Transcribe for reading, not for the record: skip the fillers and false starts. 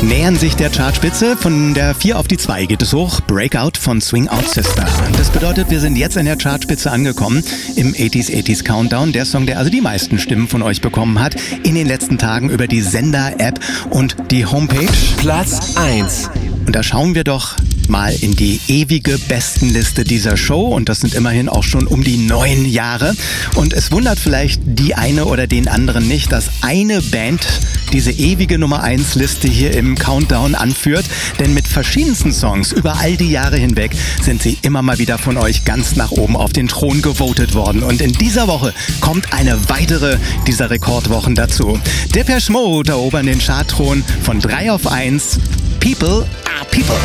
nähern sich der Chartspitze. Von der 4 auf die 2 geht es hoch. Breakout von Swing Out Sister. Das bedeutet, wir sind jetzt in der Chartspitze angekommen im 80s Countdown. Der Song, der also die meisten Stimmen von euch bekommen hat in den letzten Tagen über die Sender-App und die Homepage. Platz 1. Und da schauen wir doch mal in die ewige Bestenliste dieser Show. Und das sind immerhin auch schon um die 9 Jahre. Und es wundert vielleicht die eine oder den anderen nicht, dass eine Band diese ewige Nummer 1 Liste hier im Countdown anführt. Denn mit verschiedensten Songs über all die Jahre hinweg sind sie immer mal wieder von euch ganz nach oben auf den Thron gewotet worden. Und in dieser Woche kommt eine weitere dieser Rekordwochen dazu. Depeche Mode erobern den Chartthron von 3 auf 1. People are people.